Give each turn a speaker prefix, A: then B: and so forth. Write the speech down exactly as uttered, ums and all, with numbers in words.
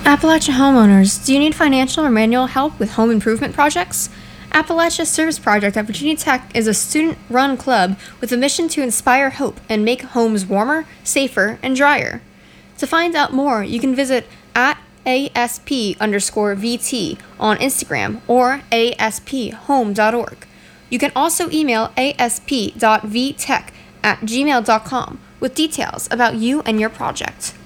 A: Appalachia homeowners, do you need financial or manual help with home improvement projects? Appalachia Service Project at Virginia Tech is a student-run club with a mission to inspire hope and make homes warmer, safer, and drier. To find out more, you can visit at ASP underscore VT on Instagram or A S P home dot org. You can also email asp.vtech at gmail dot com with details about you and your project.